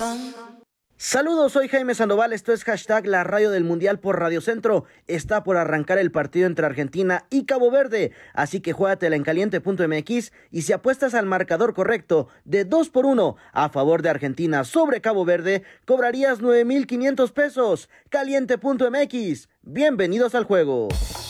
Saludos, soy Jaime Sandoval, esto es hashtag La Radio del Mundial por Radio Centro. Está por arrancar el partido entre Argentina y Cabo Verde, así que juégatela en caliente.mx y si apuestas al marcador correcto de 2-1 a favor de Argentina sobre Cabo Verde, cobrarías 9,500 pesos. Caliente.mx, bienvenidos al juego.